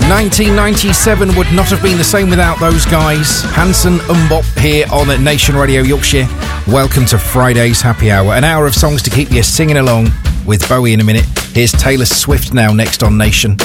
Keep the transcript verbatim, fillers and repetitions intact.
nineteen ninety-seven would not have been the same without those guys. Hanson Umbop here on Nation Radio Yorkshire. Welcome to Friday's Happy Hour. An hour of songs to keep you singing along with Bowie in a minute. Here's Taylor Swift now next on Nation.